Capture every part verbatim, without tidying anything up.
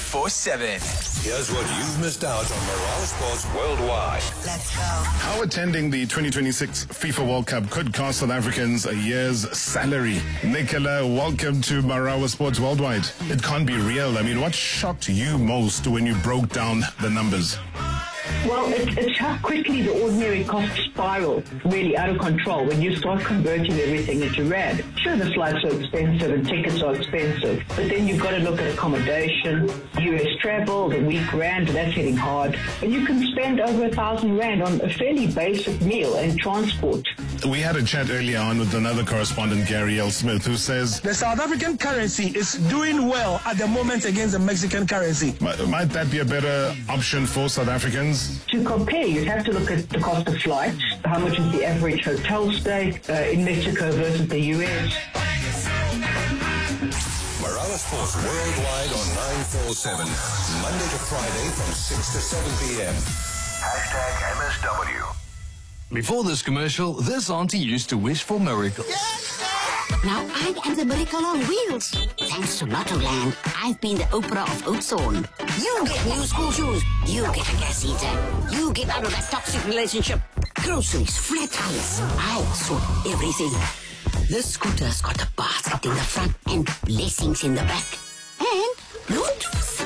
four seven. Here's what you've missed out on Marawa Sports Worldwide. Let's go. How attending the twenty twenty-six FIFA World Cup could cost South Africans a year's salary. Nicola, welcome to Marawa Sports Worldwide. It can't be real. I mean, what shocked you most when you broke down the numbers? Well, it's, it's how quickly the ordinary costs spiral, really out of control when you start converting everything into rand. Sure, the flights are expensive and tickets are expensive, but then you've got to look at accommodation, U S travel, the week rand, that's hitting hard. And you can spend over a thousand rand on a fairly basic meal and transport. We had a chat earlier on with another correspondent, Gary L. Smith, who says the South African currency is doing well at the moment against the Mexican currency. Might, might that be a better option for South Africans? To compare, you have to look at the cost of flights, how much is the average hotel stay uh, in Mexico versus the U S. Marawa Sports Worldwide on nine four seven, Monday to Friday from six to seven p.m. Hashtag M S W. Before this commercial, this auntie used to wish for miracles. Now I am the miracle on wheels. Thanks to Lottoland, I've been the Oprah of Oudtshoorn. You get new school shoes. You get a gas heater. You get out of that toxic relationship. Groceries, flat tires. I sort everything. This scooter's got a basket in the front and blessings in the back. And Bluetooth.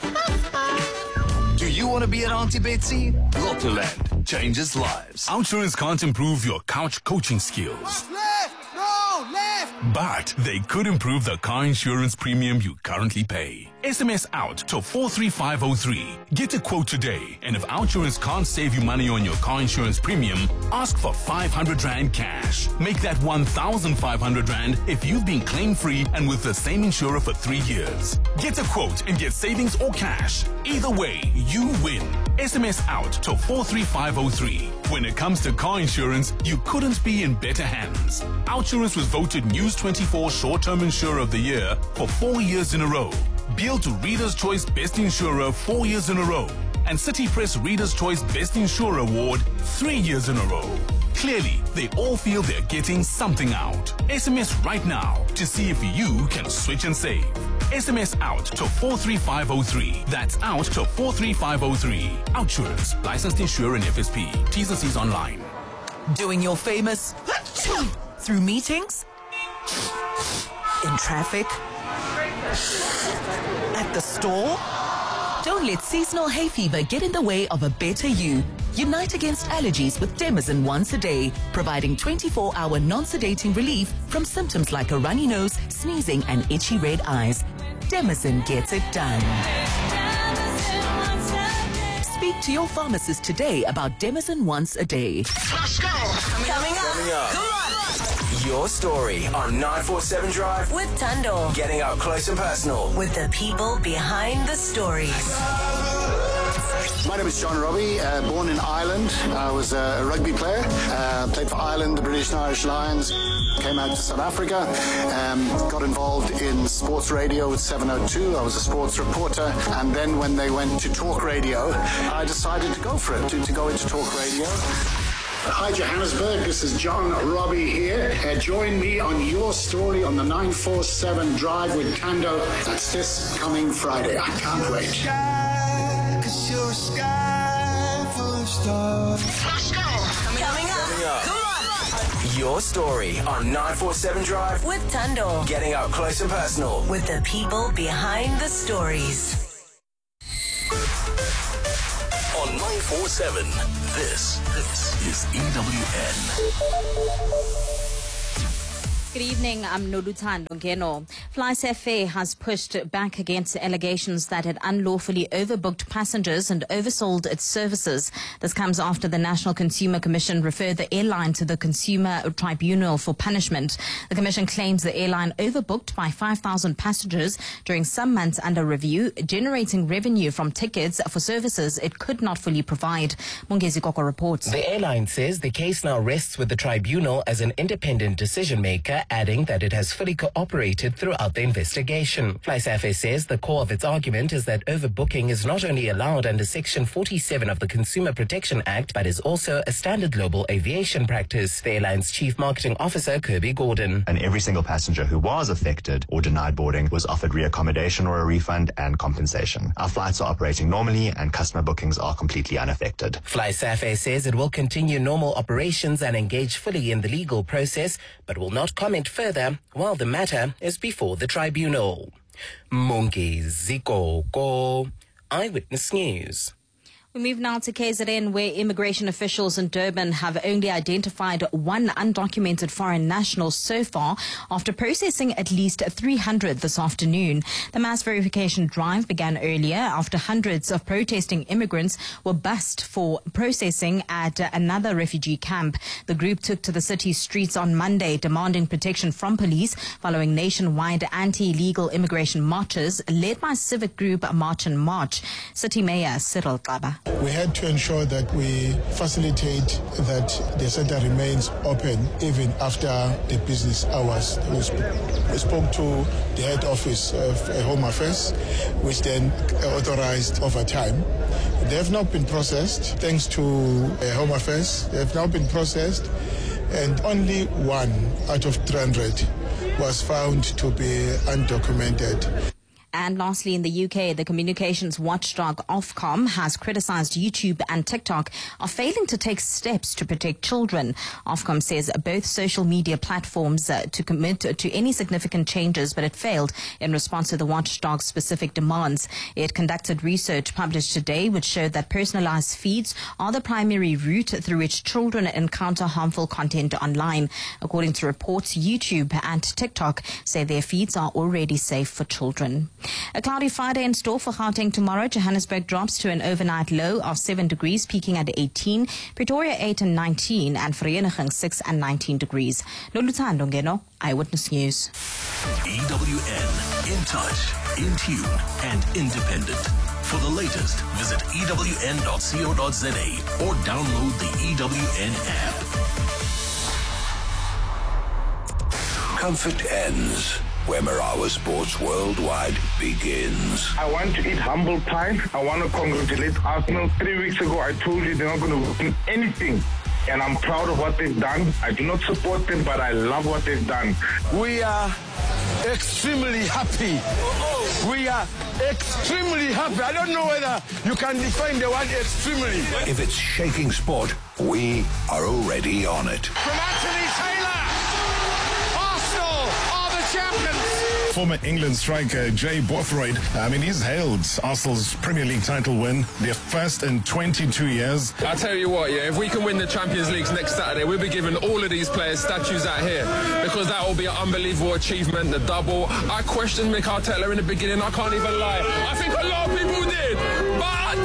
Do you want to be an Auntie Betsy? Lottoland changes lives. Outsurance can't improve your couch coaching skills. Left! No! Left! But they could improve the car insurance premium you currently pay. S M S out to four three five zero three. Get a quote today. And if Outsurance can't save you money on your car insurance premium, ask for five hundred rand cash. Make that one thousand five hundred rand if you've been claim-free and with the same insurer for three years. Get a quote and get savings or cash. Either way, you win. S M S out to four three five zero three. When it comes to car insurance, you couldn't be in better hands. Outsurance was voted News twenty-four Short-Term Insurer of the Year for four years in a row. Beal to Reader's Choice Best Insurer four years in a row. And City Press Reader's Choice Best Insurer Award three years in a row. Clearly, they all feel they're getting something out. S M S right now to see if you can switch and save. S M S out to four three five zero three. That's out to four three five zero three. Outsurance. Licensed insurer and F S P. T's and C's online. Doing your famous through meetings, in traffic, at the store. Don't let seasonal hay fever get in the way of a better you. Unite against allergies with Demazin once a day, providing twenty-four hour non-sedating relief from symptoms like a runny nose, sneezing, and itchy red eyes. Demazin gets it done. Speak to your pharmacist today about Demazin once a day. Let's go. Coming up. Coming up. Come on. Your story on nine four seven Drive. With Tando. Getting up close and personal. With the people behind the stories. My name is John Robbie, uh, born in Ireland. I was a rugby player, uh, played for Ireland, the British and Irish Lions, came out to South Africa, um, got involved in sports radio with seven oh two. I was a sports reporter, and then when they went to talk radio, I decided to go for it, to, to go into talk radio. Hi Johannesburg, this is John Robbie here. Uh, join me on Your Story on the nine four seven Drive with Tando. That's this coming Friday. I can't wait. Sky, 'cause you're a sky full of stars. Let's go. Coming, Coming up. Coming up. Come on. Your story on nine four seven Drive. With Tando. Getting up close and personal. With the people behind the stories. On nine four seven, this, this is E W N. Good evening, I'm Noluthando Ngeno. FlySafair has pushed back against allegations that it unlawfully overbooked passengers and oversold its services. This comes after the National Consumer Commission referred the airline to the Consumer Tribunal for punishment. The Commission claims the airline overbooked by five thousand passengers during some months under review, generating revenue from tickets for services it could not fully provide. Mungezi Koko reports. The airline says the case now rests with the tribunal as an independent decision maker Further adding that it has fully cooperated throughout the investigation. FlySafair says the core of its argument is that overbooking is not only allowed under Section forty-seven of the Consumer Protection Act, but is also a standard global aviation practice. The airline's Chief Marketing Officer, Kirby Gordon. And every single passenger who was affected or denied boarding was offered reaccommodation or a refund and compensation. Our flights are operating normally and customer bookings are completely unaffected. FlySafair says it will continue normal operations and engage fully in the legal process, but will not comment further while the matter is before the tribunal. Mungi Zikoko, Eyewitness News. We move now to K Z N, where immigration officials in Durban have only identified one undocumented foreign national so far after processing at least three hundred this afternoon. The mass verification drive began earlier after hundreds of protesting immigrants were bussed for processing at another refugee camp. The group took to the city's streets on Monday demanding protection from police following nationwide anti-illegal immigration marches led by civic group March and March. City Mayor Cyril Kaba. We had to ensure that we facilitate that the center remains open even after the business hours. We, sp- we spoke to the head office of Home Affairs, which then authorized overtime. They have not been processed, thanks to Home Affairs. They have now been processed, and only one out of three hundred was found to be undocumented. And lastly, in the U K, the communications watchdog Ofcom has criticized YouTube and TikTok are failing to take steps to protect children. Ofcom says both social media platforms uh, to commit to any significant changes, but it failed in response to the watchdog's specific demands. It conducted research published today which showed that personalized feeds are the primary route through which children encounter harmful content online. According to reports, YouTube and TikTok say their feeds are already safe for children. A cloudy Friday in store for Gauteng tomorrow. Johannesburg drops to an overnight low of seven degrees, peaking at eighteen. Pretoria eight and nineteen, and Vereeniging six and nineteen degrees. Noluthando Ngeno, Eyewitness News. E W N, in touch, in tune, and independent. For the latest, visit E W N dot co dot za or download the E W N app. Comfort ends where Marawa Sports Worldwide begins. I want to eat humble pie. I want to congratulate Arsenal. Three weeks ago, I told you they're not going to win anything. And I'm proud of what they've done. I do not support them, but I love what they've done. We are extremely happy. We are extremely happy. I don't know whether you can define the word extremely. If it's shaking sport, we are already on it. From Anthony Taylor, Arsenal are the champions. Former England striker Jay Borthroyd, I mean, he's hailed Arsenal's Premier League title win, their first in twenty-two years. I tell you what, yeah, if we can win the Champions League next Saturday, we'll be giving all of these players statues out here because that will be an unbelievable achievement, the double. I questioned Mikel Arteta in the beginning, I can't even lie. I think a lot of people did, but,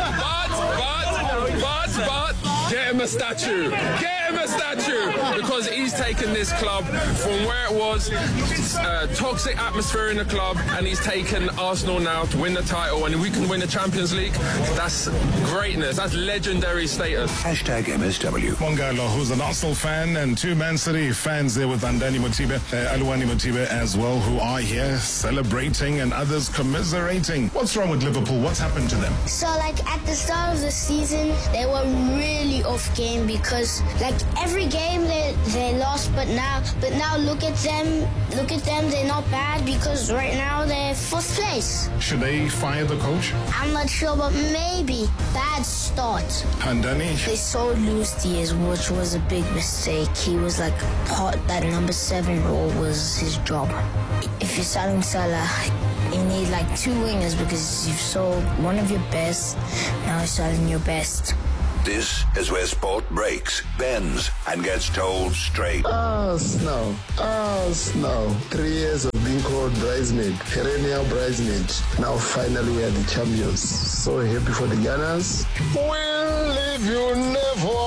but, but, but, but, get him a statue. Get him a statue because he's taken this club from where it was, uh, toxic atmosphere in the club, and he's taken Arsenal now to win the title. And if we can win the Champions League, that's greatness. That's legendary status. Hashtag M S W. Mongalo, who's an Arsenal fan, and two Man City fans there with Andani Motibe, uh, Aluwani Motibe as well, who are here celebrating and others commiserating. What's wrong with Liverpool? What's happened to them? So, like, at the start of the season, they were really off game because, like, every game they they lost, but now but now look at them, look at them, they're not bad because right now they're fourth place. Should they fire the coach? I'm not sure, but maybe. Bad start. Andani? They sold Luis Diaz, which was a big mistake. He was like part that number seven role was his job. If you're selling Salah, you need like two wingers because you've sold one of your best, now you're selling your best. This is where sport breaks, bends, and gets told straight. Arsenal, Arsenal. Three years of being called bridesmaid, perennial bridesmaid. Now finally we are the champions. So happy for the Gunners. We'll leave you never.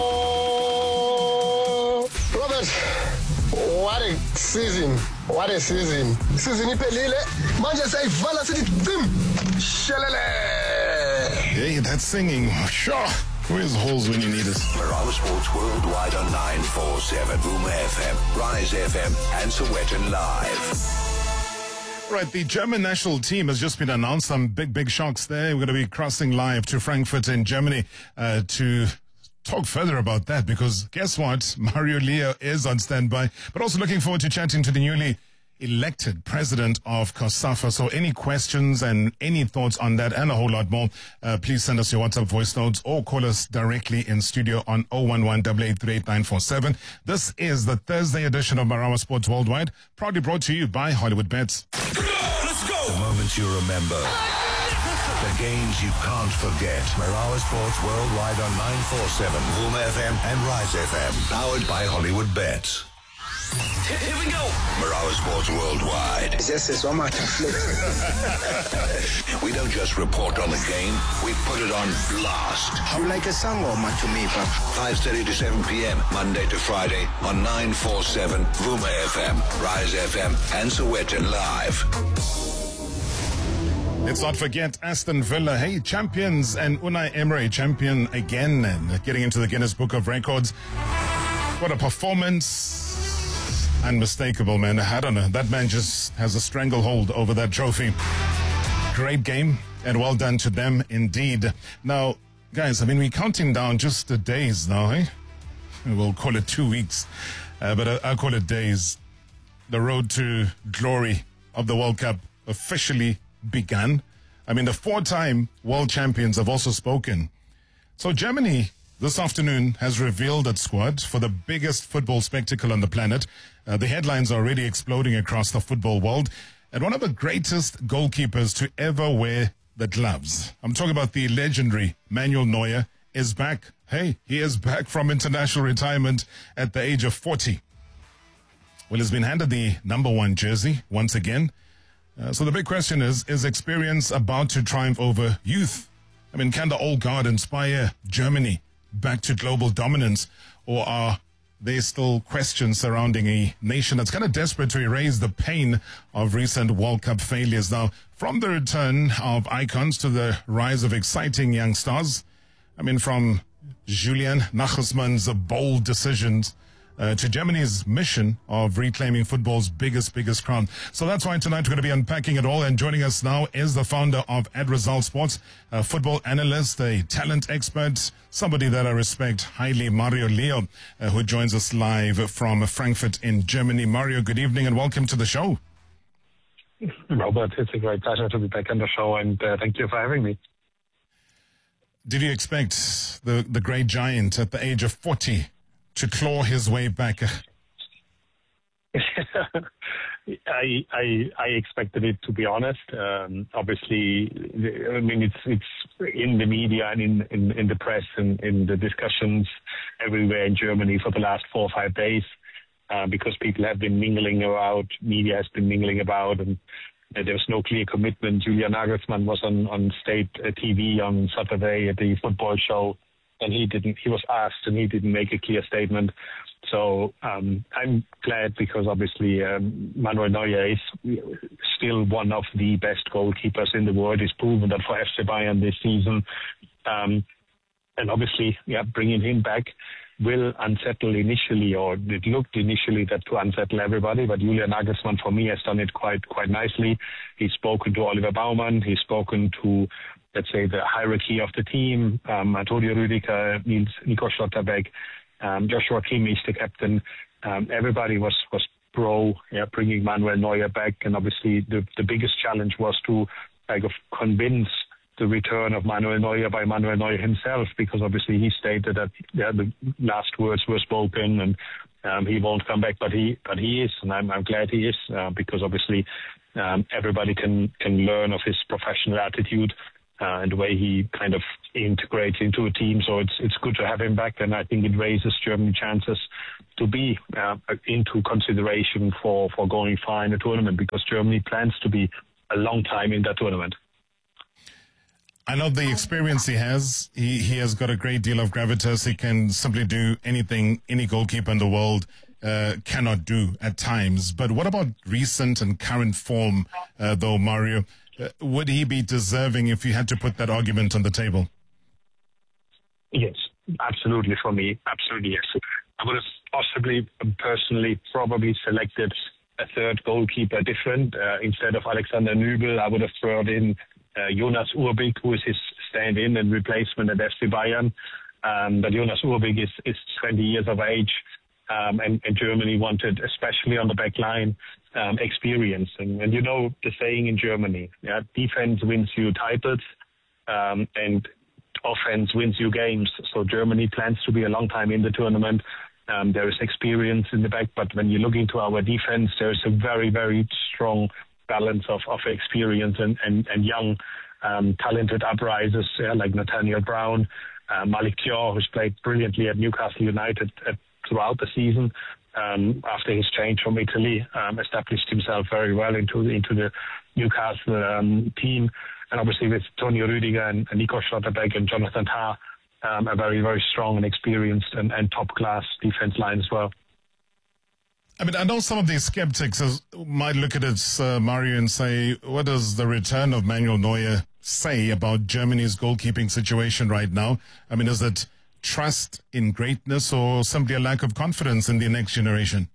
Robert, what a season. What a season. Season ipelile. Manje sayivala sithi bim. Shelele. Hey, that's singing. Sure. Where's Halls when you need us? Marawa Sports Worldwide on nine four seven, Vuma F M, Rise F M, and Sowetan Live. Right, the German national team has just been announced. Some big, big shocks there. We're going to be crossing live to Frankfurt in Germany uh, to talk further about that, because guess what? Mario Leo is on standby, but also looking forward to chatting to the newly elected president of COSAFA. So any questions and any thoughts on that and a whole lot more, uh, please send us your WhatsApp voice notes or call us directly in studio on zero one one, eight eight three, eight nine four seven. This is the Thursday edition of Marawa Sports Worldwide, proudly brought to you by Hollywood Bets. Let's go! The moments you remember. The games you can't forget. Marawa Sports Worldwide on nine four seven, Vuma F M and Rise F M. Powered by Hollywood Bets. Here we go. Marawa Sports Worldwide. This is so much We don't just report on the game, we put it on blast. You like a song or Macho Mipa? five thirty to seven p.m. Monday to Friday on nine four seven, Vuma F M, Rise F M, and Sowetan Live. Let's not forget Aston Villa. Hey, champions, and Unai Emery, champion again and getting into the Guinness Book of Records. What a performance. Unmistakable, man. I don't know. That man just has a stranglehold over that trophy. Great game, and well done to them indeed. Now, guys, I mean, we're counting down just the days now, eh? We'll call it two weeks, uh, but I'll call it days. The road to glory of the World Cup officially begun. I mean, the four-time world champions have also spoken. So Germany this afternoon has revealed its squad for the biggest football spectacle on the planet. Uh, the headlines are already exploding across the football world. And one of the greatest goalkeepers to ever wear the gloves, I'm talking about the legendary Manuel Neuer, is back. Hey, he is back from international retirement at the age of forty. Well, he's been handed the number one jersey once again. Uh, so the big question is, is experience about to triumph over youth? I mean, can the old guard inspire Germany back to global dominance, or are there still questions surrounding a nation that's kind of desperate to erase the pain of recent World Cup failures? Now, from the return of icons to the rise of exciting young stars, I mean, from Julian Nagelsmann's bold decisions Uh, to Germany's mission of reclaiming football's biggest, biggest crown. So that's why tonight we're going to be unpacking it all. And joining us now is the founder of Ad Result Sports, a football analyst, a talent expert, somebody that I respect highly, Mario Leo, uh, who joins us live from Frankfurt in Germany. Mario, good evening and welcome to the show. Robert, it's a great pleasure to be back on the show, and uh, thank you for having me. Did you expect the, the great giant at the age of forty to claw his way back? I, I I expected it, to be honest. Um, obviously, I mean, it's it's in the media and in, in, in the press and in the discussions everywhere in Germany for the last four or five days, uh, because people have been mingling about, media has been mingling about, and uh, there was no clear commitment. Julian Nagelsmann was on, on state uh, T V on Saturday at the football show, and he didn't. He was asked, and he didn't make a clear statement. So um, I'm glad, because obviously um, Manuel Neuer is still one of the best goalkeepers in the world. He's proven that for F C Bayern this season, um, and obviously, yeah, bringing him back will unsettle initially, or it looked initially that to unsettle everybody. But Julian Nagelsmann, for me, has done it quite quite nicely. He's spoken to Oliver Baumann. He's spoken to, let's say, the hierarchy of the team, um, Antonio Rüdiger, Nils, Nico Schlotterbeck, um, Joshua Kimmich, the captain. Um, everybody was, was pro yeah, bringing Manuel Neuer back. And obviously the, the biggest challenge was to like, convince the return of Manuel Neuer by Manuel Neuer himself, because obviously he stated that yeah, the last words were spoken and um, he won't come back, but he but he is, and I'm, I'm glad he is, uh, because obviously um, everybody can, can learn of his professional attitude uh, and the way he kind of integrates into a team. So it's it's good to have him back, and I think it raises Germany chances to be uh, into consideration for, for going far in the tournament, because Germany plans to be a long time in that tournament. I know the experience he has. He he has got a great deal of gravitas. He can simply do anything any goalkeeper in the world uh, cannot do at times. But what about recent and current form, uh, though, Mario? Uh, would he be deserving if you had to put that argument on the table? Yes, absolutely for me. Absolutely, yes. I would have possibly, personally, probably selected a third goalkeeper different. Uh, instead of Alexander Nübel, I would have brought in uh, Jonas Urbig, who is his stand-in and replacement at F C Bayern. Um, but Jonas Urbig is, is twenty years of age, um, and, and Germany wanted, especially on the back line, um, experience. And, and you know the saying in Germany, yeah, defense wins you titles, um, and offense wins you games. So Germany plans to be a long time in the tournament. Um, there is experience in the back, but when you look into our defense, there is a very, very strong balance of, of experience and, and, and young, um, talented uprisers yeah, like Nathaniel Brown, uh, Malik Dior, who's played brilliantly at Newcastle United at, throughout the season. Um, after his change from Italy, um, established himself very well into the, into the Newcastle um, team. And obviously with Toni Rüdiger and, and Nico Schlotterbeck and Jonathan Tah, um, a very, very strong and experienced and, and top-class defense line as well. I mean, I know some of these skeptics is, might look at it, uh, Mario, and say, what does the return of Manuel Neuer say about Germany's goalkeeping situation right now? I mean, is it trust in greatness or simply a lack of confidence in the next generation?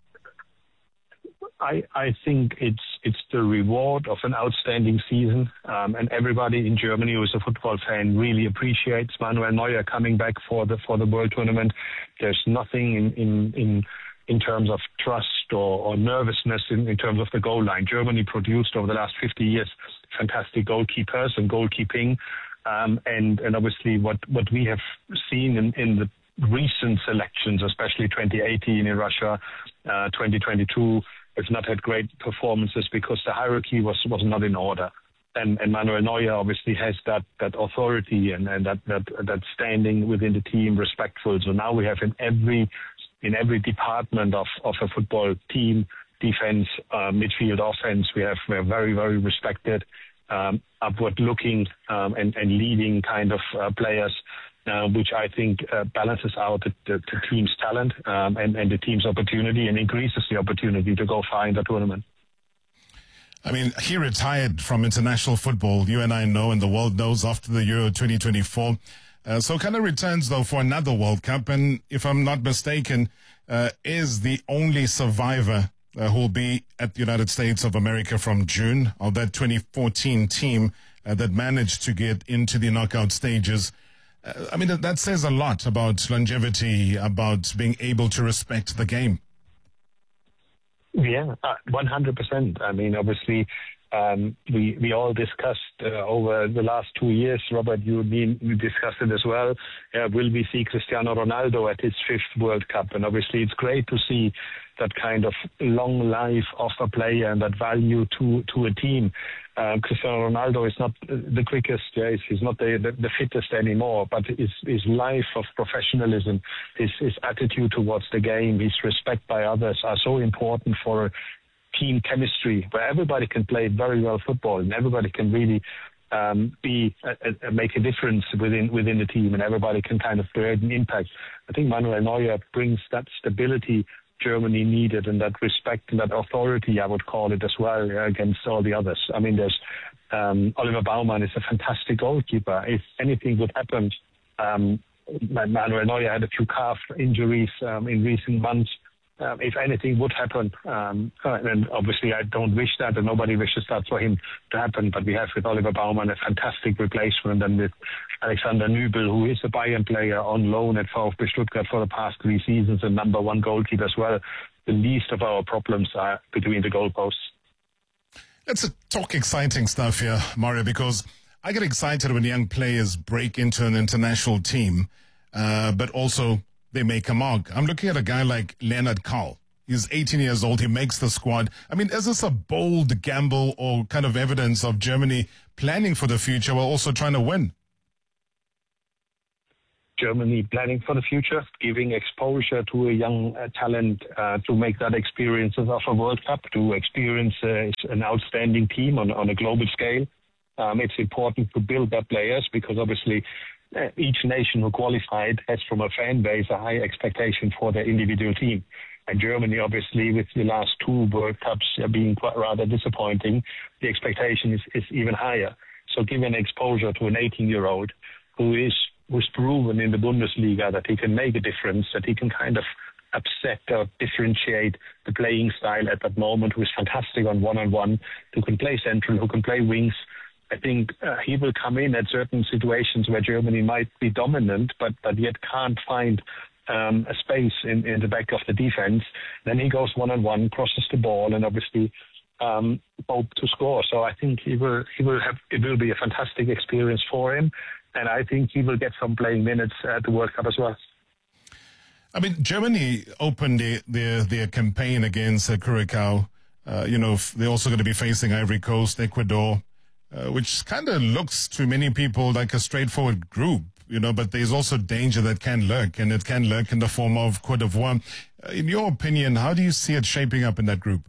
I, I think it's it's the reward of an outstanding season, um, and everybody in Germany who is a football fan really appreciates Manuel Neuer coming back for the for the World Tournament. There's nothing in in in, in terms of trust or, or nervousness in, in terms of the goal line. Germany produced over the last fifty years fantastic goalkeepers and goalkeeping, um, and and obviously what what we have seen in, in the recent selections, especially twenty eighteen in Russia, uh, twenty twenty-two. Have not had great performances because the hierarchy was, was not in order. And, and Manuel Neuer obviously has that, that authority and, and that, that that standing within the team, respectful. So now we have in every in every department of, of a football team, defense, uh, midfield, offense, we have we are very, very respected, um, upward-looking um, and, and leading kind of uh, players. Uh, which I think uh, balances out the, the, the team's talent um, and, and the team's opportunity and increases the opportunity to go far in the tournament. I mean, he retired from international football, you and I know, and the world knows, after the Euro twenty twenty-four. Uh, so kind of returns, though, for another World Cup. And if I'm not mistaken, uh, is the only survivor uh, who will be at the United States of America from June of that twenty fourteen team uh, that managed to get into the knockout stages. Uh, I mean, that says a lot about longevity, about being able to respect the game. Yeah, uh, one hundred percent. I mean, obviously, um, we we all discussed uh, over the last two years, Robert, you and me, we discussed it as well, uh, will we see Cristiano Ronaldo at his fifth World Cup? And obviously, it's great to see that kind of long life of a player and that value to, to a team. Um, Cristiano Ronaldo is not the quickest, yeah, he's not the, the, the fittest anymore, but his, his life of professionalism, his, his attitude towards the game, his respect by others are so important for team chemistry, where everybody can play very well football and everybody can really um, be a, a, make a difference within within the team, and everybody can kind of create an impact. I think Manuel Neuer brings that stability Germany needed and that respect and that authority, I would call it as well, yeah, against all the others. I mean, there's um, Oliver Baumann is a fantastic goalkeeper. If anything would happen, um, Manuel Neuer had a few calf injuries um, in recent months. Um, if anything would happen, um, and obviously I don't wish that, and nobody wishes that for him to happen, but we have with Oliver Baumann a fantastic replacement, and with Alexander Nübel, who is a Bayern player on loan at VfB Stuttgart for the past three seasons and number one goalkeeper as well. The least of our problems are between the goalposts. Let's talk exciting stuff here, Mario, because I get excited when young players break into an international team, uh, but also they make a mark. I'm looking at a guy like Leonard Karl. He's eighteen years old. He makes the squad. I mean, is this a bold gamble or kind of evidence of Germany planning for the future while also trying to win? Germany planning for the future, giving exposure to a young uh, talent uh, to make that experiences of a World Cup, to experience uh, an outstanding team on, on a global scale. Um, it's important to build their players because obviously uh, each nation who qualified has from a fan base a high expectation for their individual team. And Germany, obviously, with the last two World Cups uh, being quite rather disappointing, the expectation is, is even higher. So giving exposure to an eighteen-year-old who is who's proven in the Bundesliga that he can make a difference, that he can kind of upset or differentiate the playing style at that moment, who is fantastic on one-on-one, who can play central, who can play wings. I think uh, he will come in at certain situations where Germany might be dominant, but, but yet can't find um, a space in, in the back of the defense. Then he goes one-on-one, crosses the ball, and obviously um, hope to score. So I think he will he will have it will be a fantastic experience for him, and I think he will get some playing minutes at the World Cup as well. I mean, Germany opened their their, their campaign against uh, Curacao. Uh, you know, they're also going to be facing Ivory Coast, Ecuador, uh, which kind of looks to many people like a straightforward group, you know, but there's also danger that can lurk, and it can lurk in the form of Côte d'Ivoire. Uh, in your opinion, how do you see it shaping up in that group?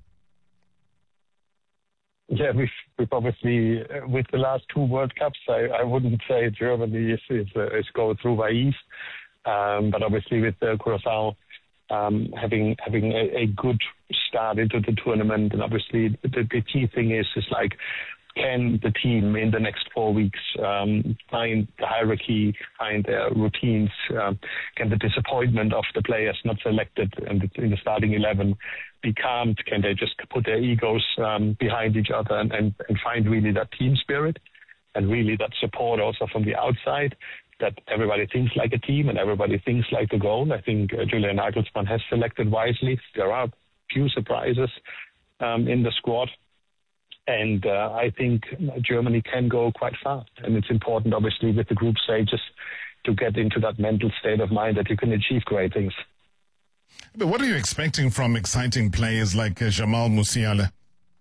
Yeah, we've, we've obviously, uh, with the last two World Cups, I, I wouldn't say Germany is, is, uh, is go through by ease. Um, but obviously with uh, Curacao um, having having a, a good start into the tournament, and obviously the, the key thing is is like, can the team in the next four weeks um, find the hierarchy, find their routines? Um, can the disappointment of the players not selected in the, in the starting eleven be calmed? Can they just put their egos um, behind each other and, and, and find really that team spirit and really that support also from the outside, that everybody thinks like a team and everybody thinks like the goal? I think uh, Julian Nagelsmann has selected wisely. There are few surprises um, in the squad. And uh, I think Germany can go quite far. And it's important, obviously, with the group stages to get into that mental state of mind that you can achieve great things. But what are you expecting from exciting players like uh, Jamal Musiala?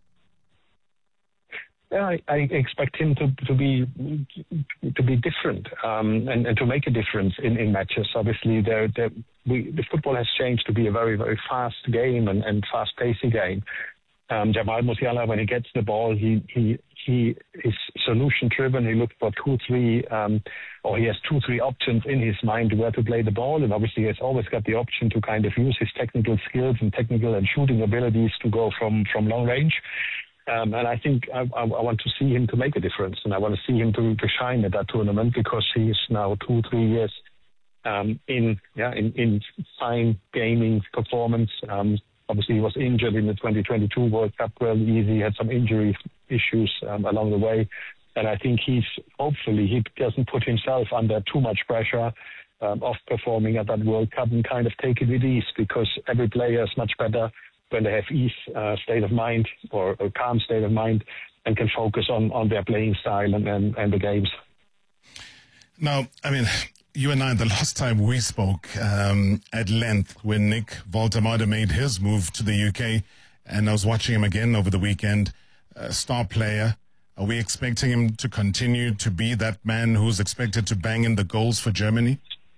Yeah, I, I expect him to, to be to be different um, and, and to make a difference in, in matches. Obviously, they're, they're, we, the football has changed to be a very, very fast game and, and fast-paced game. Um, Jamal Musiala, when he gets the ball, he he he is solution-driven. He looks for two, three, um, or he has two, three options in his mind where to play the ball, and obviously he has always got the option to kind of use his technical skills and technical and shooting abilities to go from, from long range. Um, and I think I, I, I want to see him to make a difference, and I want to see him to, to shine at that tournament, because he is now two, three years um, in yeah in, in fine gaming performance. Um, Obviously, he was injured in the twenty twenty-two World Cup really easy. He had some injury issues um, along the way. And I think he's, hopefully, he doesn't put himself under too much pressure um, of performing at that World Cup, and kind of take it with ease, because every player is much better when they have ease, uh, state of mind, or a calm state of mind, and can focus on, on their playing style and, and, and the games. Now, I mean, you and I, the last time we spoke um, at length, when Nick Woltemade made his move to the U K, and I was watching him again over the weekend, uh, star player. Are we expecting him to continue to be that man who's expected to bang in the goals for Germany?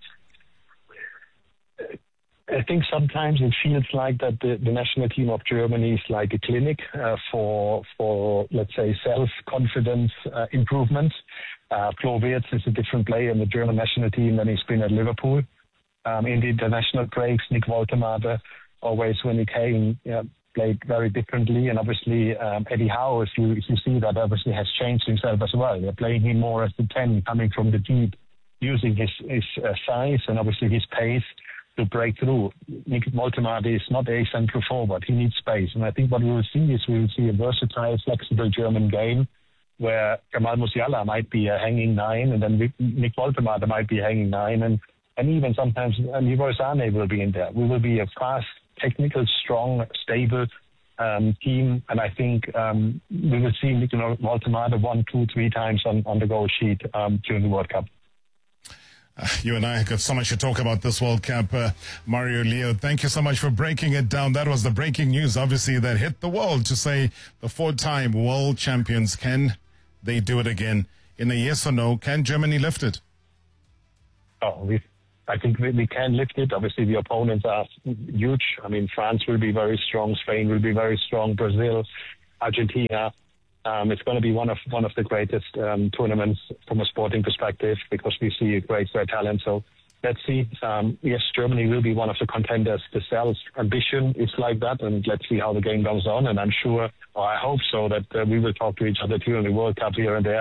I think sometimes it feels like that the, the national team of Germany is like a clinic uh, for, for, let's say, self-confidence uh, improvements. Uh, Flo Wirtz is a different player in the German national team than he's been at Liverpool. Um, in the international breaks, Nick Woltemade, always when he came, you know, played very differently. And obviously, um, Eddie Howe, if you, if you see that, obviously has changed himself as well. They're playing him more as the ten, coming from the deep, using his, his uh, size and obviously his pace to break through. Nick Woltemade is not a central forward. He needs space. And I think what we will see is we will see a versatile, flexible German game, where Jamal Musiala might be a hanging nine, and then Nick Woltemade might be a hanging nine, and, and even sometimes Leroy Sané will be in there. We will be a fast, technical, strong, stable um, team, and I think um, we will see Nick Woltemade one, two, three times on, on the goal sheet um, during the World Cup. Uh, you and I have got so much to talk about this World Cup. Uh, Mario Leo, thank you so much for breaking it down. That was the breaking news, obviously, that hit the world, to say the four-time world champions, can they do it again? In a yes or no, can Germany lift it? Oh, we, I think we, we can lift it. Obviously, the opponents are huge. I mean, France will be very strong. Spain will be very strong. Brazil, Argentina. Um, it's going to be one of one of the greatest um, tournaments from a sporting perspective, because we see a great, great talent. So let's see. Um, yes, Germany will be one of the contenders. The Cells' ambition is like that, and let's see how the game goes on. And I'm sure, or I hope so, that uh, we will talk to each other during the World Cup here and there,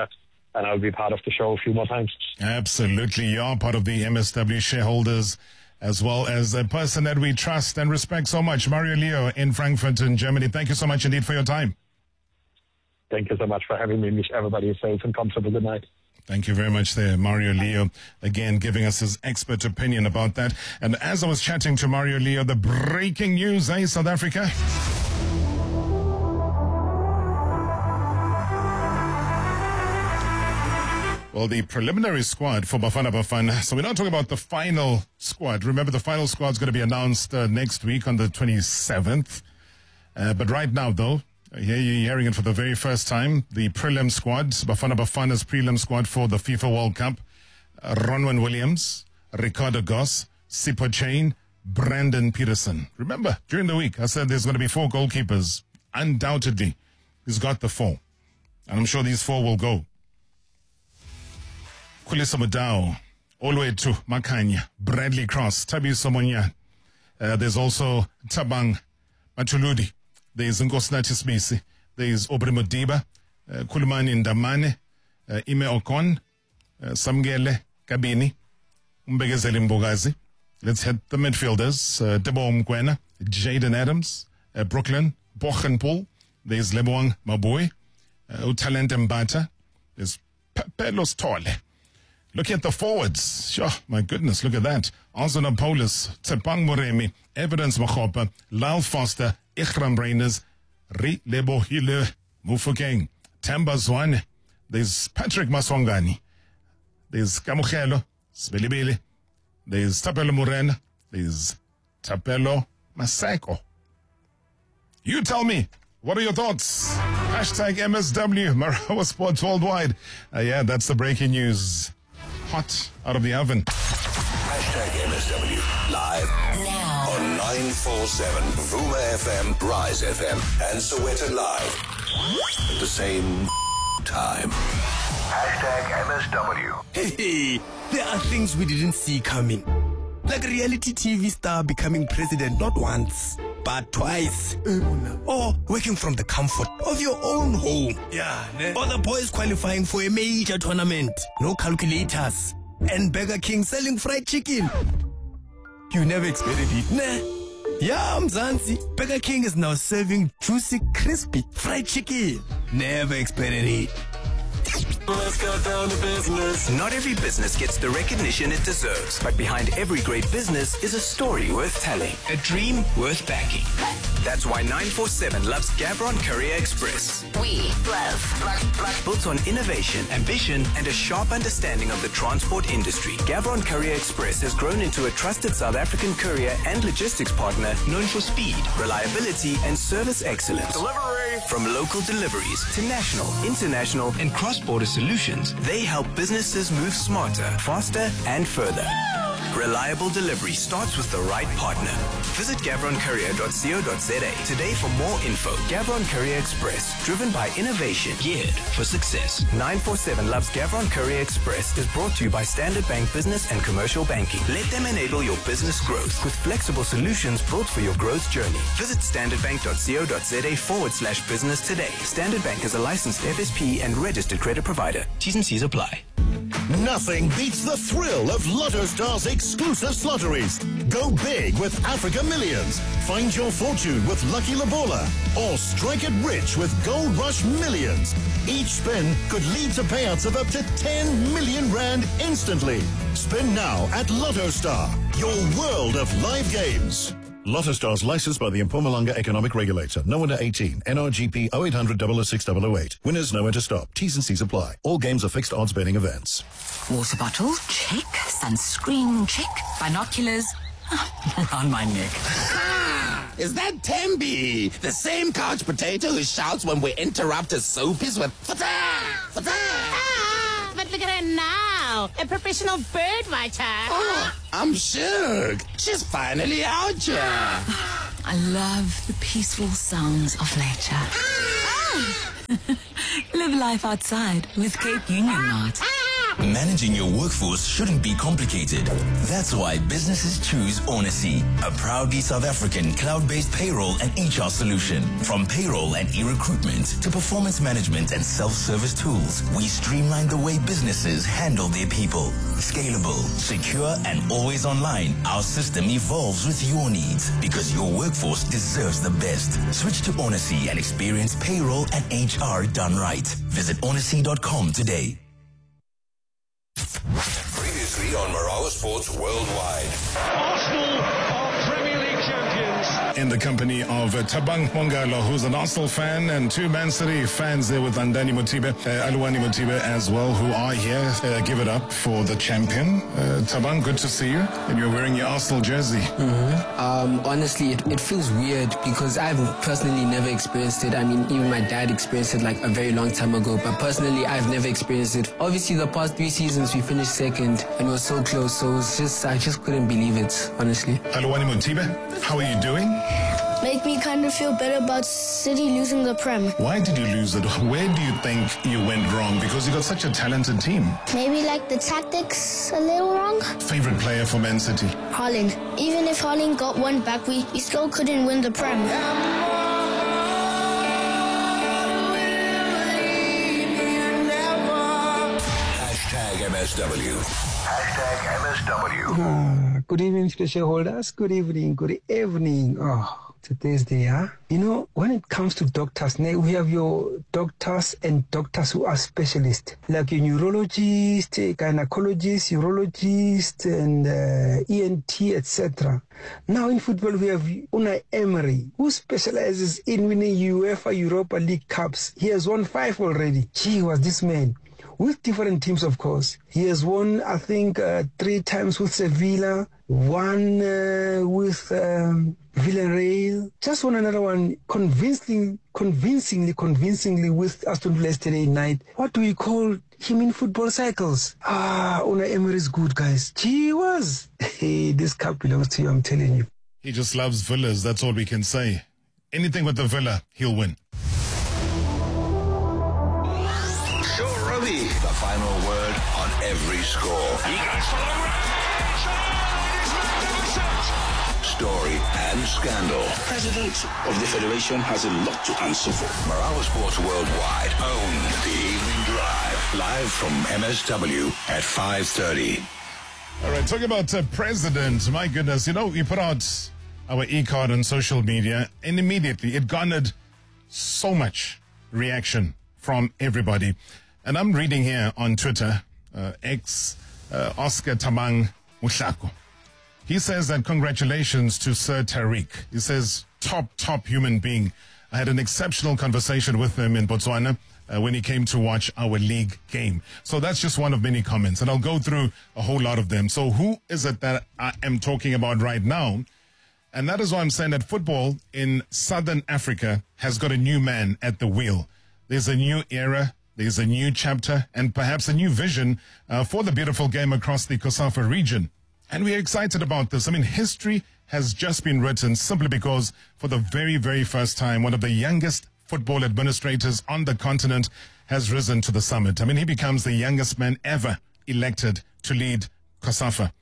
and I'll be part of the show a few more times. Absolutely. You are part of the M S W shareholders, as well as a person that we trust and respect so much. Mario Leo in Frankfurt in Germany. Thank you so much indeed for your time. Thank you so much for having me. Wish everybody safe and comfortable. Good night. Thank you very much there, Mario Leo, again giving us his expert opinion about that. And as I was chatting to Mario Leo, the breaking news, eh, South Africa? Well, the preliminary squad for Bafana Bafana. So we're not talking about the final squad. Remember, the final squad's going to be announced uh, next week on the twenty-seventh. Uh, but right now, though, here you're hearing it for the very first time. The prelim squad, Bafana Bafana's prelim squad for the FIFA World Cup. Uh, Ronwen Williams, Ricardo Goss, Sipho Chain, Brandon Peterson. Remember, during the week, I said there's going to be four goalkeepers. Undoubtedly, he's got the four. And I'm sure these four will go. Khulisa Mudau, Olwetu Makanya, Bradley Cross, Thabiso Monyan. Uh, there's also Tabang Machuludi. There's Nkosinathi Sibisi. There's Aubrey Modiba, uh, Khulumani Ndamane, uh, Ime Okon, uh, Samgele Kabini, Mbegezeli Mbogazi. Let's hit the midfielders. Uh, Debo Mkwena, Jaden Adams, uh, Brooklyn, Bochenpool. There's Leboang Mabui, uh, Utalente Mbata. There's Pelos Tole. Look at the forwards. Sure, my goodness, look at that. Azona Paulus, Tsepang Moremi, Evidence Makhopa, Lyle Foster, Ikram Brainers, Ri Lebohile, Mufokeng, Tamba Zwane. There's Patrick Maswangani. There's Kamukhelo, Sbilibili. There's Tapelo Morena. There's Tapelo Masako. You tell me, what are your thoughts? Hashtag M S W, Marawa Sports Worldwide. Uh, yeah, that's the breaking news. Hot out of the oven. Hashtag M S W live now on nine four seven Vuma F M, Rise F M, and Soweto Live at the same time. Hashtag M S W. Hey, there are things we didn't see coming. Like a reality T V star becoming president not once, but twice. Or working from the comfort of your own home. Yeah, ne? Or the boys qualifying for a major tournament. No calculators. And Burger King selling fried chicken. You never expected it, ne? Yeah, Mzansi. Burger King is now serving juicy, crispy fried chicken. Never expected it. Let's go down to business. Not every business gets the recognition it deserves, but behind every great business is a story worth telling, a dream worth backing. That's why nine four seven loves Gavron Courier Express. We love black, black. Built on innovation, ambition, and a sharp understanding of the transport industry, Gavron Courier Express has grown into a trusted South African courier and logistics partner known for speed, reliability, and service excellence. Delivery! From local deliveries to national, international, and cross-border solutions, they help businesses move smarter, faster, and further. Reliable delivery starts with the right partner. Visit gavron courier dot co dot za today for more info. Gavron Courier Express, driven by innovation, geared for success. nine four seven Loves Gavron Courier Express is brought to you by Standard Bank Business and Commercial Banking. Let them enable your business growth with flexible solutions built for your growth journey. Visit standard bank dot co dot za forward slash business today. Standard Bank is a licensed F S P and registered credit provider. T's and C's apply. Nothing beats the thrill of Lotto Star's exclusive lotteries. Go big with Africa Millions. Find your fortune with Lucky Labola. Or strike it rich with Gold Rush Millions. Each spin could lead to payouts of up to ten million rand instantly. Spin now at Lotto Star, your world of live games. Lotto Stars licensed by the Mpumalanga Economic Regulator. No under eighteen. N R G P oh eight hundred, double oh six, double oh eight. Winners nowhere to stop. T's and C's apply. All games are fixed odds betting events. Water bottle, check. Sunscreen, check. Binoculars, around my neck. Is that Tembi? The same couch potato who shouts when we interrupt his soapies with fata, fata. Ah, but look at her now, a professional bird watcher. Oh, I'm shook. She's finally out here. I love the peaceful sounds of nature. Ah. Live life outside with Cape Union Mart. Managing your workforce shouldn't be complicated. That's why businesses choose Onacy, a proudly South African cloud-based payroll and H R solution. From payroll and e-recruitment to performance management and self-service tools, we streamline the way businesses handle their people. Scalable, secure, and always online, our system evolves with your needs because your workforce deserves the best. Switch to Onacy and experience payroll and H R done right. Visit onacy dot com today. Previously on Marawa Sports Worldwide. Arsenal are Premier League champions. In the company of uh, Tabang Mongalo, who's an Arsenal fan, and two Man City fans there with Andani Motibe, uh, Aluwani Motibe as well, who are here. Uh, give it up for the champion. Uh, Tabang, good to see you. And you're wearing your Arsenal jersey. Mm-hmm. Um, honestly, it, it feels weird because I've personally never experienced it. I mean, even my dad experienced it like a very long time ago, but personally, I've never experienced it. Obviously, the past three seasons, we finished second and we were so close, so it's just, I just couldn't believe it, honestly. Aluwani Motibe, how are you doing? Make me kind of feel better about City losing the Prem. Why did you lose it? Where do you think you went wrong? Because you got such a talented team. Maybe like the tactics a little wrong. Favorite player for Man City? Haaland. Even if Haaland got one back, we, we still couldn't win the Prem. Hashtag M S W. Hashtag M S W. Ah, good evening, special holders. Good evening. Good evening. Oh, today's day, huh? You know, when it comes to doctors, we have your doctors and doctors who are specialists, like your neurologist, gynecologist, urologist, and uh, E N T, et cetera. Now in football, we have Unai Emery, who specializes in winning UEFA Europa League Cups. He has won five already. Gee, was this man. With different teams, of course. He has won, I think, uh, three times with Sevilla, one uh, with um, Villarreal, just won another one convincingly, convincingly, convincingly with Aston Villa yesterday night. What do we call him in football cycles? Ah, Unai Emery is good, guys. Gee was. Hey, this cup belongs to you, I'm telling you. He just loves villas, that's all we can say. Anything with the villa, he'll win. The final word on every score. Story and scandal. President of the Federation has a lot to answer for. Marawa Sports Worldwide own the Evening Drive. Live from M S W at five thirty. All right, talking about uh, President, my goodness, you know, we put out our e-card on social media and immediately it garnered so much reaction from everybody. And I'm reading here on Twitter, uh, ex uh, Oscar Tabang Mohlako. He says that congratulations to Sir Tariq. He says, top, top human being. I had an exceptional conversation with him in Botswana uh, when he came to watch our league game. So that's just one of many comments, and I'll go through a whole lot of them. So who is it that I am talking about right now? And that is why I'm saying that football in Southern Africa has got a new man at the wheel. There's a new era. There's a new chapter and perhaps a new vision uh, for the beautiful game across the COSAFA region. And we're excited about this. I mean, history has just been written simply because for the very, very first time, one of the youngest football administrators on the continent has risen to the summit. I mean, he becomes the youngest man ever elected to lead COSAFA.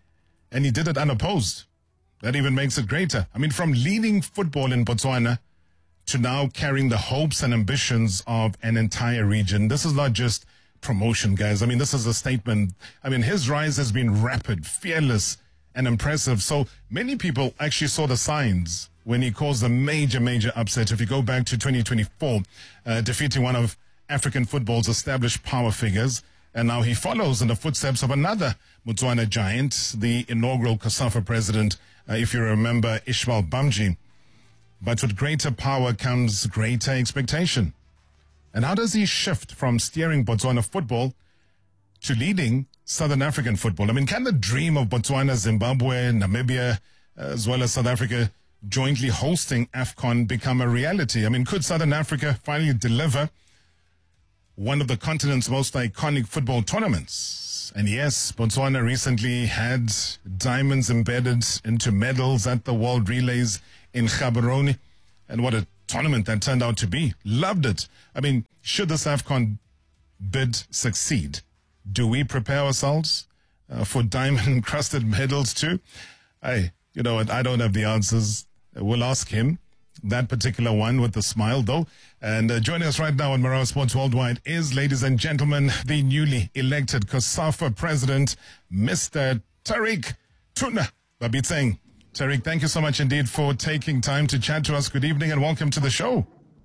And he did it unopposed. That even makes it greater. I mean, from leading football in Botswana to now carrying the hopes and ambitions of an entire region. This is not just promotion, guys. I mean, this is a statement. I mean, his rise has been rapid, fearless, and impressive. So many people actually saw the signs when he caused a major, major upset. If you go back to twenty twenty-four, uh, defeating one of African football's established power figures. And now he follows in the footsteps of another Botswana giant, the inaugural COSAFA president, uh, if you remember, Ishmael Bamji. But with greater power comes greater expectation. And how does he shift from steering Botswana football to leading Southern African football? I mean, can the dream of Botswana, Zimbabwe, Namibia, as well as South Africa jointly hosting AFCON become a reality? I mean, could Southern Africa finally deliver one of the continent's most iconic football tournaments? And yes, Botswana recently had diamonds embedded into medals at the World Relays in Gaborone. And what a tournament that turned out to be. Loved it. I mean, should this AFCON bid succeed, Do we prepare ourselves uh, for diamond-encrusted medals too? I, you know what, I don't have the answers. We'll ask him. That particular one with the smile, though. And uh, joining us right now on Marawa Sports Worldwide is, ladies and gentlemen, the newly elected COSAFA president, Mister Tariq Tuna Babitseng. Tariq, thank you so much indeed for taking time to chat to us. Good evening and welcome to the show.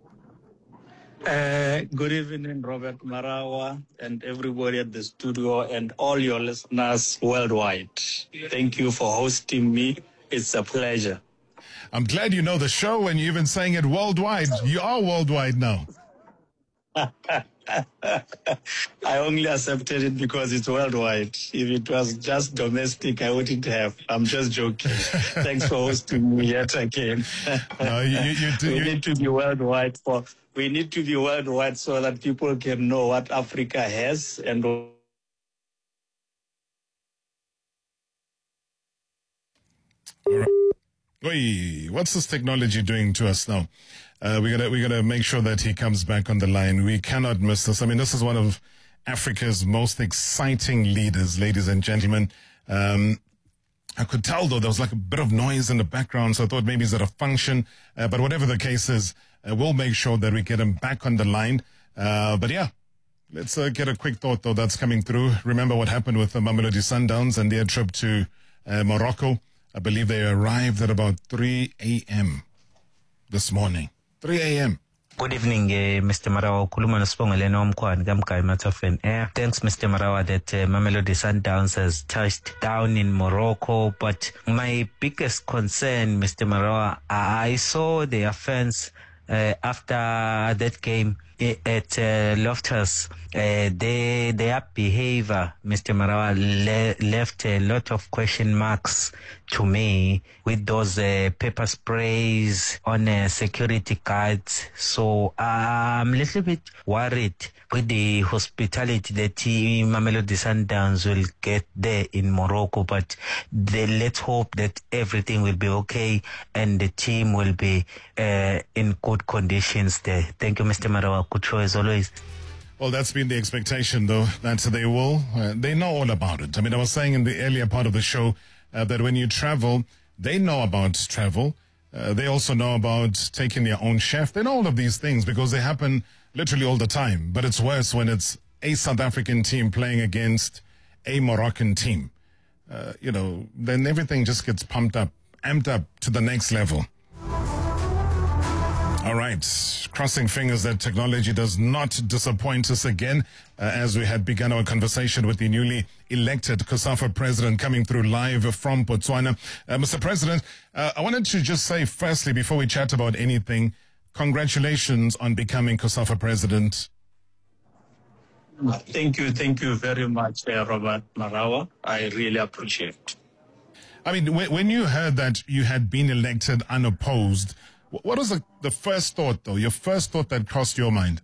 Uh, good evening, Robert Marawa, and everybody at the studio and all your listeners worldwide. Thank you for hosting me. It's a pleasure. I'm glad you know the show and you're even saying it worldwide. You are worldwide now. I only accepted it because it's worldwide. If it was just domestic, I wouldn't have. I'm just joking. Thanks for hosting me yet again. No, you, you, you, we you, need to be worldwide for. We need to be worldwide so that people can know what Africa has and. All right. Oi, what's this technology doing to us now? Uh, we gotta we gotta make sure that he comes back on the line. We cannot miss this. I mean, this is one of Africa's most exciting leaders, ladies and gentlemen. Um, I could tell though there was like a bit of noise in the background, so I thought maybe it's at a function. Uh, but whatever the case is, uh, we'll make sure that we get him back on the line. Uh, but yeah, let's uh, get a quick thought though that's coming through. Remember what happened with the Mamelodi Sundowns and their trip to uh, Morocco. I believe they arrived at about three a.m. this morning. three a.m. Good evening, uh, Mister Marawa. Kuluma Nospongeleno Mkwan Gamkai Matafen Air. Thanks, Mister Marawa, that uh, Mamelodi Sundowns has touched down in Morocco. But my biggest concern, Mister Marawa, I saw their fans uh, after that game at uh, Loftus. Uh, they, their behavior, Mister Marawa, le- left a lot of question marks to me with those uh, pepper sprays on uh, security guards. So uh, I'm a little bit worried with the hospitality that team Mamelodi Sundowns will get there in Morocco. But they, let's hope that everything will be okay and the team will be uh, in good conditions there. Thank you, Mister Marawa. Good show as always. Well, that's been the expectation, though, that they will. Uh, they know all about it. I mean, I was saying in the earlier part of the show uh, that when you travel, they know about travel. Uh, they also know about taking their own chef. They know all of these things because they happen literally all the time. But it's worse when it's a South African team playing against a Moroccan team. Uh, you know, then everything just gets pumped up, amped up to the next level. All right, crossing fingers that technology does not disappoint us again, uh, as we had begun our conversation with the newly elected COSAFA president coming through live from Botswana. Uh, Mister President, uh, I wanted to just say firstly, before we chat about anything, congratulations on becoming COSAFA president. Thank you, thank you very much, uh, Robert Marawa. I really appreciate it. I mean, when, when you heard that you had been elected unopposed, what was the, the first thought, though, your first thought that crossed your mind?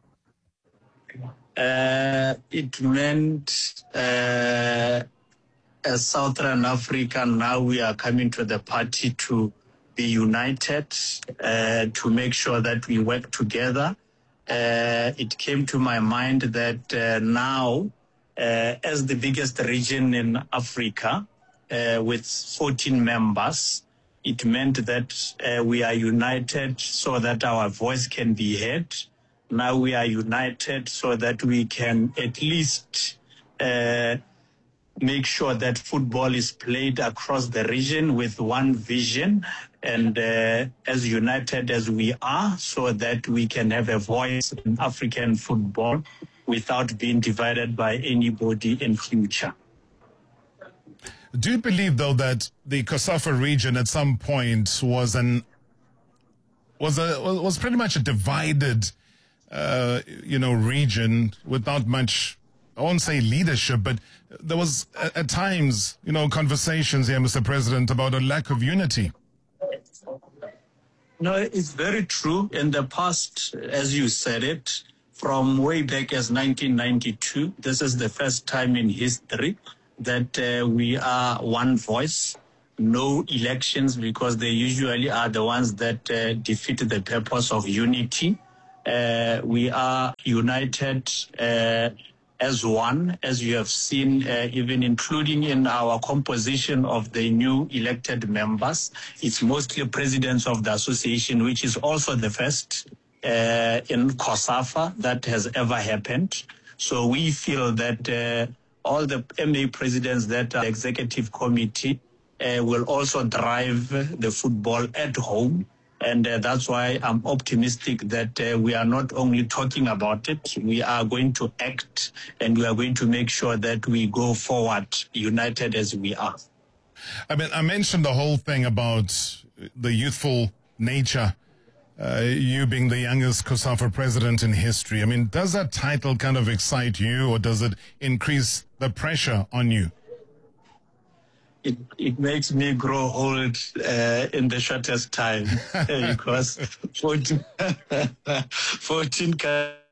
Uh, it meant uh, as Southern Africa, now we are coming to the party to be united, uh, to make sure that we work together. Uh, it came to my mind that uh, now, uh, as the biggest region in Africa, uh, with fourteen members, it meant that uh, we are united so that our voice can be heard. Now we are united so that we can at least uh, make sure that football is played across the region with one vision and uh, as united as we are, so that we can have a voice in African football without being divided by anybody in future. Do you believe, though, that the COSAFA region at some point was an was a was pretty much a divided, uh, you know, region without much, I won't say leadership, but there was at, at times, you know, conversations here, Mister President, about a lack of unity? No, it's very true. In the past, as you said it, from way back as nineteen ninety-two, this is the first time in history that uh, we are one voice, no elections, because they usually are the ones that uh, defeat the purpose of unity. Uh, we are united uh, as one, as you have seen, uh, even including in our composition of the new elected members. It's mostly presidents of the association, which is also the first uh, in COSAFA that has ever happened. So we feel that uh, all the M A presidents that are executive committee uh, will also drive the football at home. And uh, that's why I'm optimistic that uh, we are not only talking about it, we are going to act, and we are going to make sure that we go forward united as we are. I mean, I mentioned the whole thing about the youthful nature, uh, you being the youngest COSAFA president in history. I mean, does that title kind of excite you, or does it increase the pressure on you? It, it makes me grow old uh, in the shortest time because fourteen, fourteen